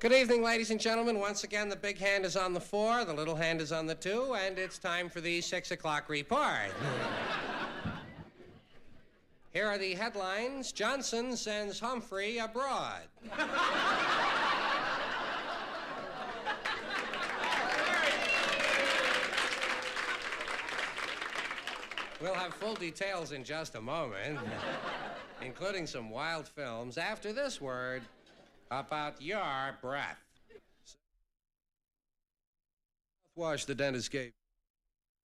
Good evening, ladies and gentlemen. Once again, the big hand is on the 4, the little hand is on the 2, and it's time for the 6 o'clock report. Here are the headlines. Johnson sends Humphrey abroad. We'll have full details in just a moment, including some wild films after this word about your breath. Wash the dentist gave.